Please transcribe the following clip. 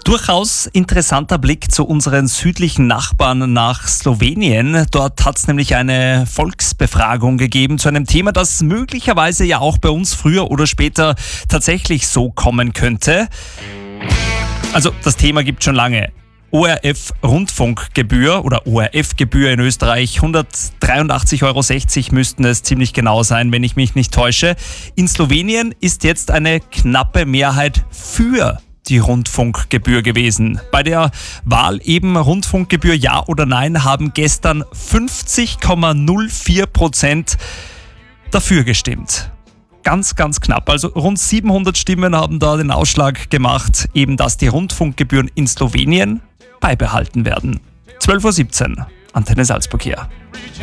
Durchaus interessanter Blick zu unseren südlichen Nachbarn nach Slowenien. Dort hat es nämlich eine Volksbefragung gegeben zu einem Thema, das möglicherweise ja auch bei uns früher oder später tatsächlich so kommen könnte. Also das Thema gibt schon lange. ORF-Rundfunkgebühr oder ORF-Gebühr in Österreich, 183,60 € müssten es ziemlich genau sein, wenn ich mich nicht täusche. In Slowenien ist jetzt eine knappe Mehrheit für die Rundfunkgebühr gewesen. Bei der Wahl eben Rundfunkgebühr ja oder nein haben gestern 50,04% dafür gestimmt. Ganz, ganz knapp. Also rund 700 Stimmen haben da den Ausschlag gemacht, eben dass die Rundfunkgebühren in Slowenien beibehalten werden. 12:17 Uhr, Antenne Salzburg hier.